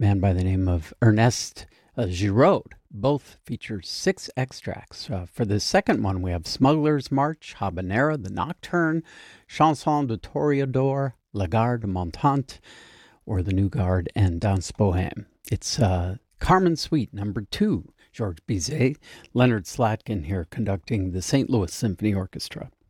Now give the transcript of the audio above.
man by the name of Ernest Giraud. Both feature 6 extracts. For the second one, we have Smuggler's March, Habanera, The Nocturne, Chanson de Toreador, La Garde Montante, or The New Guard, and Danse Bohème. It's Carmen Suite, number 2, Georges Bizet, Leonard Slatkin here conducting the St. Louis Symphony Orchestra.